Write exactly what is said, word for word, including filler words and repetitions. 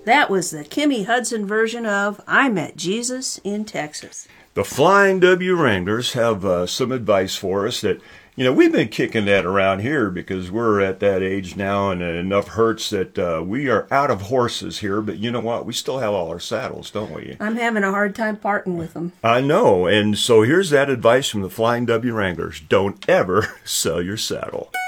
That was the Kimmy Hudson version of I Met Jesus in Texas. The Flying W Wranglers have uh, some advice for us that, you know, we've been kicking that around here because we're at that age now and enough hurts that uh, we are out of horses here. But you know what? We still have all our saddles, don't we? I'm having a hard time parting with them. I know. And so here's that advice from the Flying W Wranglers. Don't ever sell your saddle.